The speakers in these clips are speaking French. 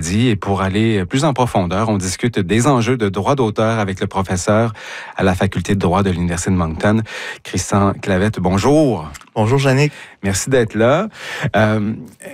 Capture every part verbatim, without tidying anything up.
jeudi. Et pour aller plus en profondeur, on discute des enjeux de droit d'auteur avec le professeur à la faculté de droit de l'Université de Moncton, Christian Clavette. Bonjour. Bonjour, Jannick. Merci d'être là. Euh,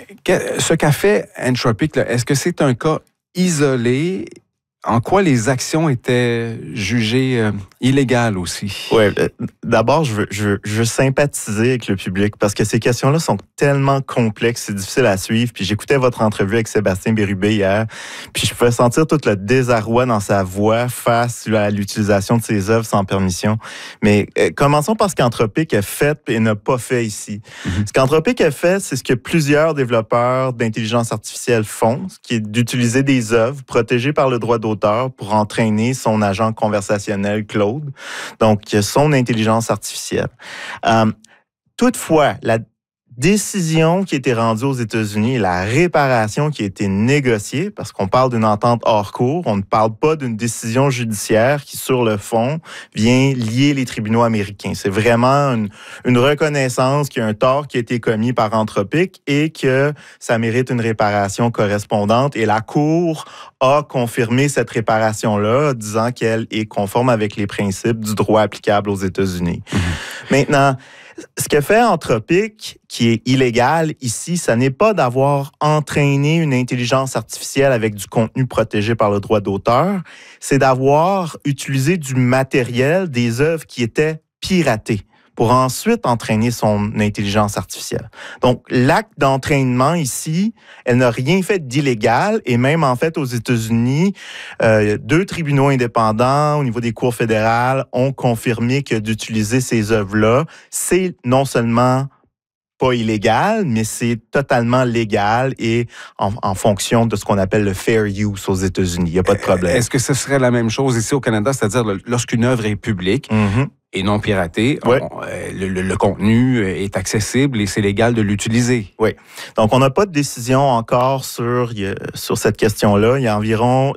ce qu'a fait Anthropic, est-ce que c'est un cas isolé? En quoi les actions étaient jugées euh, illégales aussi? Oui, d'abord, je veux, je, veux, je veux sympathiser avec le public parce que ces questions-là sont tellement complexes, c'est difficile à suivre. Puis j'écoutais votre entrevue avec Sébastien Bérubé hier, puis je pouvais sentir tout le désarroi dans sa voix face à l'utilisation de ses œuvres sans permission. Mais euh, commençons par ce qu'Anthropic a fait et n'a pas fait ici. Mm-hmm. Ce qu'Anthropic a fait, c'est ce que plusieurs développeurs d'intelligence artificielle font, ce qui est d'utiliser des œuvres protégées par le droit d'auteur pour entraîner son agent conversationnel Claude, donc son intelligence artificielle. Euh, toutefois, la décision qui a été rendue aux États-Unis, la réparation qui a été négociée, parce qu'on parle d'une entente hors cours, on ne parle pas d'une décision judiciaire qui, sur le fond, vient lier les tribunaux américains. C'est vraiment une, une reconnaissance qu'il y a un tort qui a été commis par Anthropic et que ça mérite une réparation correspondante. Et la Cour a confirmé cette réparation-là, disant qu'elle est conforme avec les principes du droit applicable aux États-Unis. Mmh. Maintenant, ce que fait Anthropic, qui est illégal ici, ce n'est pas d'avoir entraîné une intelligence artificielle avec du contenu protégé par le droit d'auteur, c'est d'avoir utilisé du matériel, des œuvres qui étaient piratées, pour ensuite entraîner son intelligence artificielle. Donc, l'acte d'entraînement ici, elle n'a rien fait d'illégal, et même en fait aux États-Unis, euh, deux tribunaux indépendants au niveau des cours fédérales ont confirmé que d'utiliser ces œuvres-là, c'est non seulement pas illégal, mais c'est totalement légal et en, en fonction de ce qu'on appelle le fair use aux États-Unis. Il n'y a pas de problème. Est-ce que ce serait la même chose ici au Canada, c'est-à-dire lorsqu'une œuvre est publique, mm-hmm. et non piratée, oui. on, euh, le, le, le contenu est accessible et c'est légal de l'utiliser? Oui. Donc, on n'a pas de décision encore sur, sur cette question-là. Il y a environ...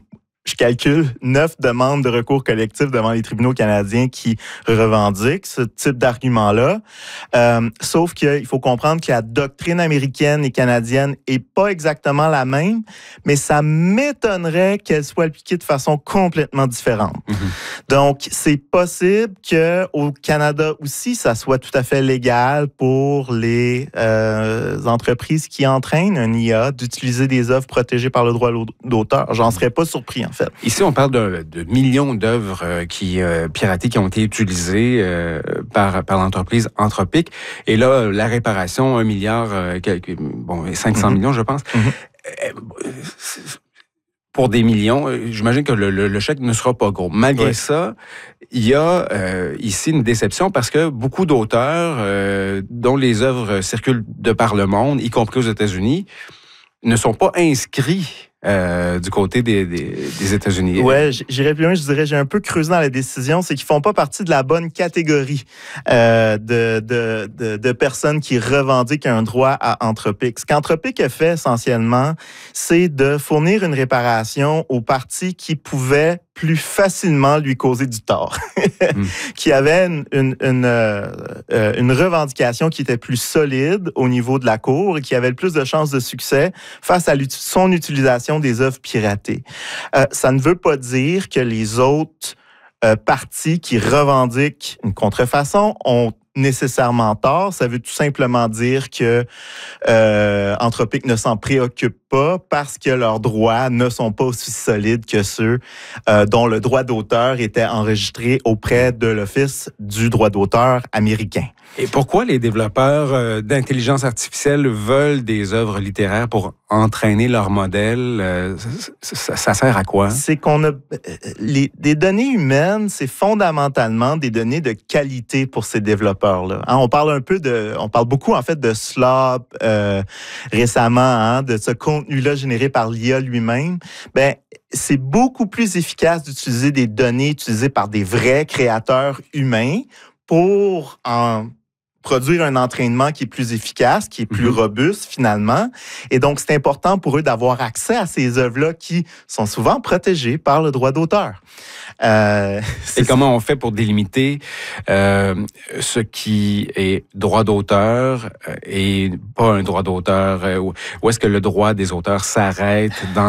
Je calcule neuf demandes de recours collectif devant les tribunaux canadiens qui revendiquent ce type d'argument-là. Euh, sauf qu'il faut comprendre que la doctrine américaine et canadienne est pas exactement la même, mais ça m'étonnerait qu'elle soit appliquée de façon complètement différente. Mm-hmm. Donc, c'est possible qu'au Canada aussi, ça soit tout à fait légal pour les euh, entreprises qui entraînent un I A d'utiliser des œuvres protégées par le droit d'auteur. J'en serais pas surpris, en fait. Ici, on parle de, de millions d'œuvres euh, qui euh, piratées qui ont été utilisées euh, par, par l'entreprise Anthropic. Et là, la réparation, un milliard, euh, quelques, bon, cinq cents mm-hmm. millions, je pense. Mm-hmm. Euh, pour des millions, j'imagine que le, le, le chèque ne sera pas gros. Malgré oui. ça, il y a euh, ici une déception parce que beaucoup d'auteurs euh, dont les œuvres circulent de par le monde, y compris aux États-Unis, ne sont pas inscrits Euh, du côté des, des, des États-Unis. Ouais, j'irais plus loin, je dirais, j'ai un peu creusé dans la décision, c'est qu'ils font pas partie de la bonne catégorie euh, de, de, de, de personnes qui revendiquent un droit à Anthropic. Ce qu'Anthropic a fait essentiellement, c'est de fournir une réparation aux parties qui pouvaient plus facilement lui causer du tort, mm. qui avait une, une, une, euh, une revendication qui était plus solide au niveau de la Cour et qui avait le plus de chances de succès face à son utilisation des œuvres piratées. Euh, ça ne veut pas dire que les autres euh, parties qui revendiquent une contrefaçon ont nécessairement tort. Ça veut tout simplement dire que euh, Anthropic ne s'en préoccupe pas parce que leurs droits ne sont pas aussi solides que ceux euh, dont le droit d'auteur était enregistré auprès de l'Office du droit d'auteur américain. Et pourquoi les développeurs euh, d'intelligence artificielle veulent des œuvres littéraires pour entraîner leur modèle? Euh, ça, ça, ça sert à quoi? C'est qu'on a... Les, des données humaines, c'est fondamentalement des données de qualité pour ces développeurs-là. Hein, on parle un peu de... On parle beaucoup, en fait, de slop euh, récemment, hein, de ce contenu-là généré par l'I A lui-même. Ben, c'est beaucoup plus efficace d'utiliser des données utilisées par des vrais créateurs humains pour en produire un entraînement qui est plus efficace, qui est plus mm-hmm. robuste finalement. Et donc, c'est important pour eux d'avoir accès à ces œuvres-là qui sont souvent protégées par le droit d'auteur. Euh, Et comment on fait pour délimiter euh, ce qui est droit d'auteur et pas un droit d'auteur? Où est-ce que le droit des auteurs s'arrête dans